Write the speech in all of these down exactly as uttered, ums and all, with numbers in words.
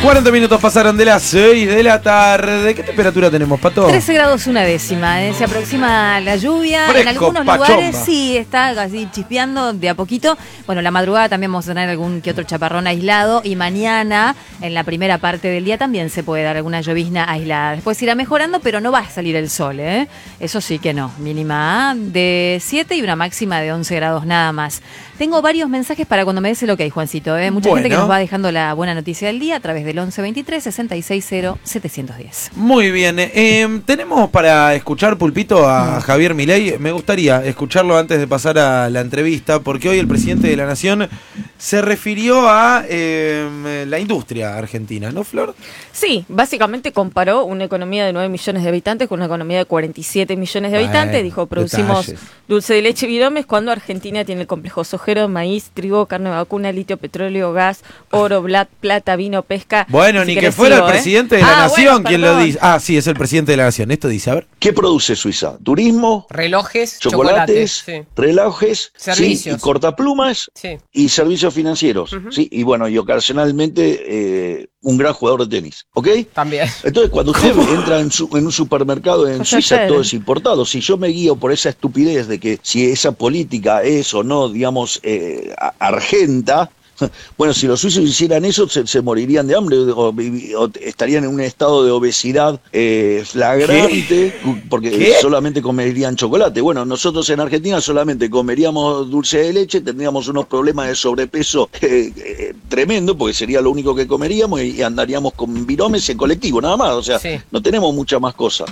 cuarenta minutos pasaron de las seis de la tarde. ¿Qué temperatura tenemos, Pato? trece grados una décima. ¿eh? Se aproxima la lluvia. Fresco, en algunos pachomba. lugares sí está así chispeando de a poquito. Bueno, la madrugada también vamos a tener algún que otro chaparrón aislado. Y mañana, en la primera parte del día, también se puede dar alguna llovizna aislada. Después irá mejorando, pero no va a salir el sol. ¿eh? Eso sí que no. Mínima de siete y una máxima de once grados nada más. Tengo varios mensajes para cuando me des el ok, Juancito. ¿eh? Mucha Bueno. gente que nos va dejando la buena noticia del día a través del once veintitrés sesenta y seis cero setecientos diez. Muy bien. Eh, tenemos para escuchar, Pulpito, a Javier Milei. Me gustaría escucharlo antes de pasar a la entrevista, porque hoy el presidente de la Nación se refirió a eh, la industria argentina, ¿no, Flor? Sí, básicamente comparó una economía de nueve millones de habitantes con una economía de cuarenta y siete millones de habitantes. Bueno, Dijo, producimos detalles. dulce de leche y viromes cuando Argentina tiene el complejo sojero, maíz, trigo, carne de vacuna, litio, petróleo, gas, oro, blat, plata, vino, pesca. Bueno, Si ni que querés fuera sigo, el ¿eh? presidente de la Ah, Nación bueno, quien lo perdón. dice. Ah, sí, es el presidente de la Nación. Esto dice, a ver. ¿Qué produce Suiza? Turismo, Relojes, chocolates, chocolate, relojes, Servicios. sí, y cortaplumas sí. Sí. y servicios financieros. Ujú. Sí, y bueno, y ocasionalmente eh, un gran jugador de tenis. ¿Ok? También. Entonces, cuando usted entra en, su- en un supermercado en Pues Suiza, ayer. todo es importado. Si yo me guío por esa estupidez de que si esa política es o no, digamos, eh, a- argenta, bueno, si los suizos hicieran eso, se, se morirían de hambre o, vivi- o estarían en un estado de obesidad eh, flagrante, porque ¿Qué? solamente comerían chocolate. Bueno, nosotros en Argentina solamente comeríamos dulce de leche, tendríamos unos problemas de sobrepeso eh, eh, tremendo, porque sería lo único que comeríamos y, y andaríamos con viromes en colectivo, nada más. O sea, Sí. no tenemos mucha más cosa.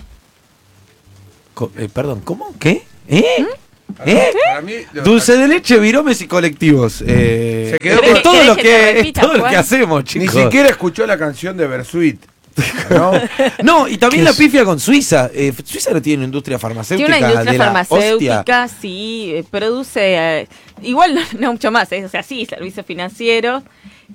Co- eh, perdón, ¿cómo? ¿Qué? ¿Eh? ¿Eh? Para mí, lo- Dulce de leche, viromes y colectivos. Eh, Se quedó es con- todo ¿Querés lo que que, te es repita, todo lo Juan? que hacemos, Ni chicos. siquiera escuchó la canción de Bersuit. ¿No? No, y también ¿Qué la es? pifia con Suiza. Eh, Suiza no tiene una industria farmacéutica. Tiene una industria de la farmacéutica, hostia. sí, eh, produce, eh, igual no, no mucho más, ¿eh? O sea, sí, servicios financieros,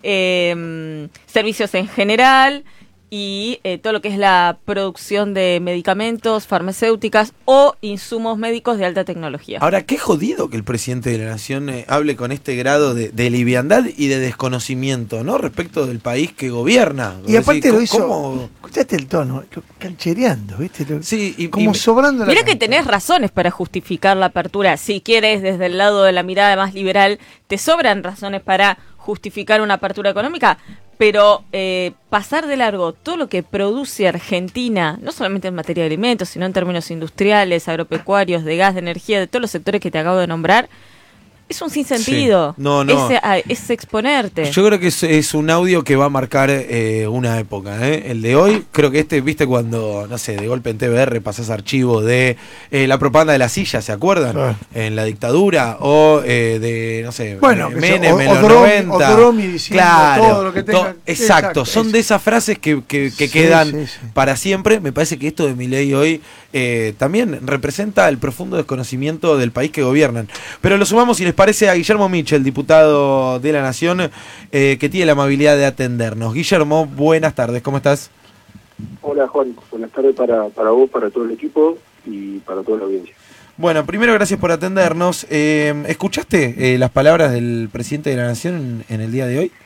eh, servicios en general y eh, todo lo que es la producción de medicamentos, farmacéuticas o insumos médicos de alta tecnología. Ahora, qué jodido que el presidente de la Nación eh, hable con este grado de, de liviandad y de desconocimiento, ¿no? Respecto del país que gobierna. Y aparte Decir, lo hizo, ¿cómo? escuchaste el tono, lo- canchereando, ¿viste? Lo- Sí, y, como y- sobrando la Mira que cancha. tenés razones para justificar la apertura. Si quieres, desde el lado de la mirada más liberal, te sobran razones para justificar una apertura económica, pero eh, pasar de largo todo lo que produce Argentina, no solamente en materia de alimentos, sino en términos industriales, agropecuarios, de gas, de energía, de todos los sectores que te acabo de nombrar, es un sinsentido. Sí. No, no. Es, a- es exponerte. Yo creo que es, es un audio que va a marcar eh, una época, ¿eh? El de hoy, creo que este, viste, cuando, no sé, de golpe en T V R pasás archivo de eh, la propaganda de la silla, ¿se acuerdan? Claro. En la dictadura, o eh, de, no sé, Bueno, eh, que sea, Menem o- en los o Dromi- noventa. o Dromi diciendo Claro, todo lo que tenga- to- exacto, exacto, son eso. de esas frases que, que, que Sí, quedan sí, sí. para siempre. Me parece que esto de Milei hoy eh, también representa el profundo desconocimiento del país que gobiernan. Pero lo sumamos, si les parece, a Guillermo Michel, diputado de la Nación, eh, que tiene la amabilidad de atendernos. Guillermo, buenas tardes, ¿cómo estás? Hola Juan, buenas tardes para, para vos, para todo el equipo y para toda la audiencia. Bueno, primero gracias por atendernos. Eh, ¿Escuchaste eh, las palabras del presidente de la Nación en, en el día de hoy?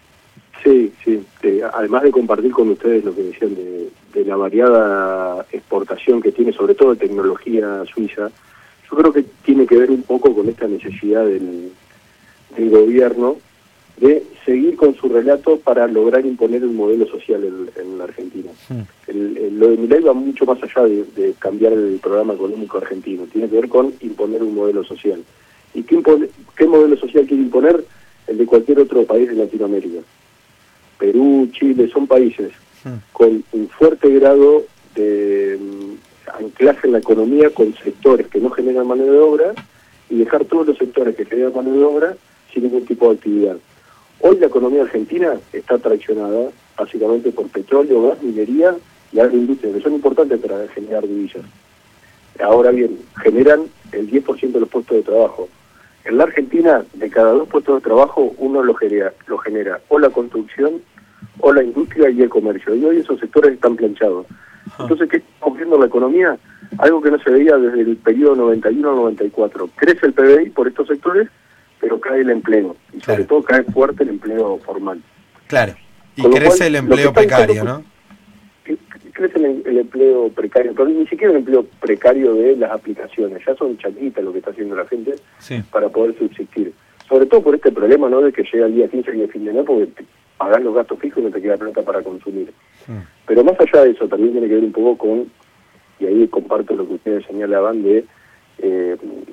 Sí, sí, eh, además de compartir con ustedes lo que decían de, de la variada exportación que tiene, sobre todo de tecnología suiza, yo creo que tiene que ver un poco con esta necesidad del, del gobierno de seguir con su relato para lograr imponer un modelo social en, en la Argentina. Hmm. El, el- lo de Milei va mucho más allá de, de cambiar el programa económico argentino, tiene que ver con imponer un modelo social. ¿Y qué, impone- qué modelo social quiere imponer? El de cualquier otro país de Latinoamérica. Perú, Chile, son países Hmm. con un fuerte grado de mm, anclaje en la economía, con sectores que no generan mano de obra, y dejar todos los sectores que generan mano de obra sin ningún tipo de actividad. Hoy la economía argentina está traccionada básicamente por petróleo, gas, minería y agroindustria, que son importantes para generar divisas. Ahora bien, generan el diez por ciento de los puestos de trabajo. En la Argentina, de cada dos puestos de trabajo, uno lo genera, lo genera o la construcción, o la industria y el comercio. Y hoy esos sectores están planchados. Entonces, ¿qué está ocurriendo en la economía? Algo que no se veía desde el periodo noventa y uno al noventa y cuatro. Crece el P B I por estos sectores, pero cae el empleo. Y sobre Claro. todo cae fuerte el empleo formal. Claro. Y Con lo crece cual, el lo empleo que está precario, buscando- ¿no? Crece el, el empleo precario, pero ni siquiera el empleo precario de las aplicaciones, ya son chaquitas lo que está haciendo la gente Sí. para poder subsistir. Sobre todo por este problema, ¿no?, de que llega el día quince y el fin de mes porque te pagás los gastos fijos y no te queda plata para consumir. Sí. Pero más allá de eso, también tiene que ver un poco con, y ahí comparto lo que ustedes señalaban de, eh,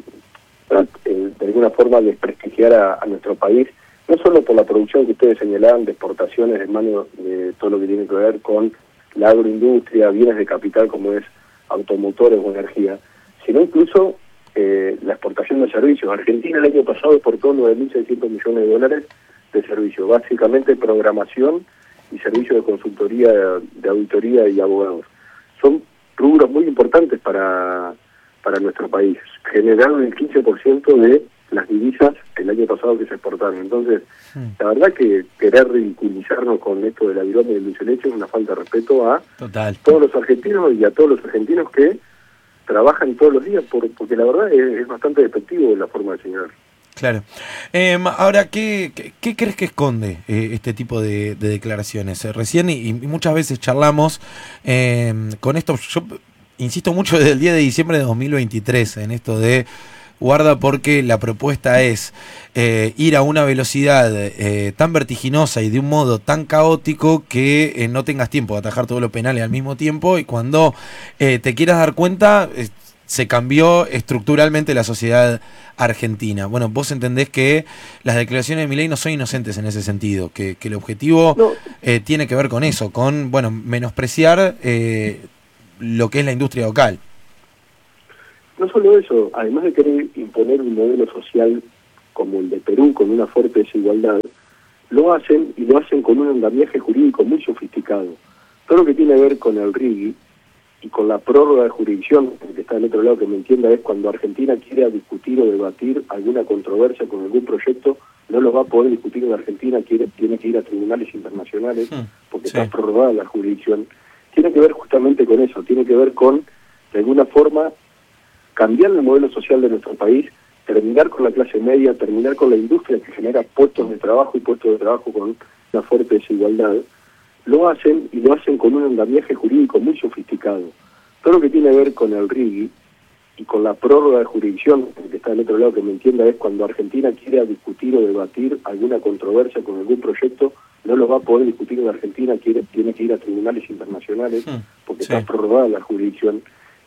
eh, de alguna forma desprestigiar a, a nuestro país, no solo por la producción que ustedes señalaban de exportaciones de mano de todo lo que tiene que ver con la agroindustria, bienes de capital como es automotores o energía, sino incluso eh, la exportación de servicios. Argentina el año pasado exportó nueve mil seiscientos millones de dólares de servicios, básicamente programación y servicios de consultoría, de auditoría y abogados. Son rubros muy importantes para, para nuestro país. Generaron el quince por ciento de las divisas el año pasado que se exportaron. Entonces, Sí. la verdad que querer ridiculizarnos con esto de la virome y del dulce de leche es una falta de respeto a Total. todos los argentinos y a todos los argentinos que trabajan todos los días, por, porque la verdad es, es bastante despectivo la forma de señalar. Claro. Eh, ahora, ¿qué, qué, qué crees que esconde eh, este tipo de, de declaraciones? Eh, recién y, y muchas veces charlamos eh, con esto, yo insisto mucho desde el diez de diciembre de dos mil veintitrés en esto de guarda porque la propuesta es eh, ir a una velocidad eh, tan vertiginosa y de un modo tan caótico que eh, no tengas tiempo de atajar todos los penales al mismo tiempo y cuando eh, te quieras dar cuenta eh, se cambió estructuralmente la sociedad argentina. Bueno, vos entendés que las declaraciones de Milei no son inocentes en ese sentido, que, que el objetivo No. eh, tiene que ver con eso, con bueno menospreciar eh, lo que es la industria local. No solo eso, además de querer imponer un modelo social como el de Perú, con una fuerte desigualdad, lo hacen y lo hacen con un andamiaje jurídico muy sofisticado. Todo lo que tiene que ver con el R I G I y con la prórroga de jurisdicción, el que está del otro lado que me entienda, es cuando Argentina quiere discutir o debatir alguna controversia con algún proyecto, no lo va a poder discutir en Argentina, quiere, tiene que ir a tribunales internacionales porque Sí. está prorrogada la jurisdicción. Tiene que ver justamente con eso, tiene que ver con, de alguna forma, cambiar el modelo social de nuestro país, terminar con la clase media, terminar con la industria que genera puestos de trabajo y puestos de trabajo con una fuerte desigualdad, lo hacen y lo hacen con un andamiaje jurídico muy sofisticado. Todo lo que tiene que ver con el R I G I y con la prórroga de jurisdicción, el que está del otro lado que me entienda, es cuando Argentina quiere discutir o debatir alguna controversia con algún proyecto, no lo va a poder discutir en Argentina, quiere, tiene que ir a tribunales internacionales porque Sí. está prorrogada la jurisdicción.